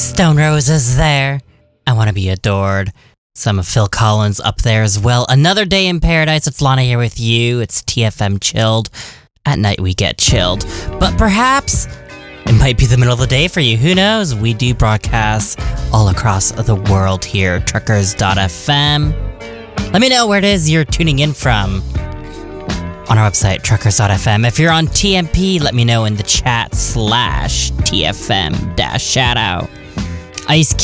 Stone Roses there. I Want to Be Adored. Some of Phil Collins up there as well. Another Day in Paradise. It's Lana here with you. It's TFM Chilled. At night we get chilled. But perhaps it might be the middle of the day for you. Who knows? We do broadcast all across the world here. Truckers.fm. Let me know where it is you're tuning in from on our website, truckers.fm. If you're on TMP, let me know in the chat /TFM-shoutout. Ice